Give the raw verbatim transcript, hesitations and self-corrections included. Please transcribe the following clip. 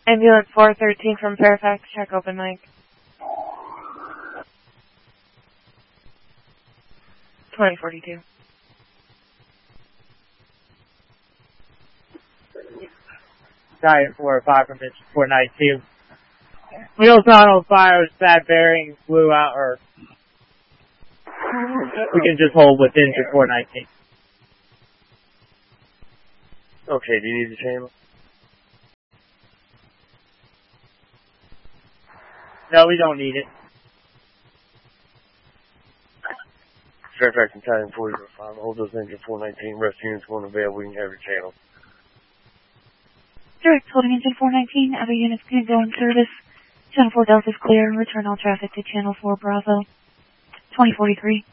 Ambulance four thirteen from Fairfax, check open mic. twenty forty-two. Giant four oh five from Engine four ninety-two. Wheels not on fire, bad bearings, blew out, or we can just hold with Engine four nineteen. Okay, do you need the channel? No, we don't need it. Fairfax Battalion four oh five, hold those Engine four nineteen, rest units going available, we can have your channel. Direct holding Engine four nineteen, other units can go in service. Channel four Delta is clear, return all traffic to Channel four Bravo. twenty forty-three.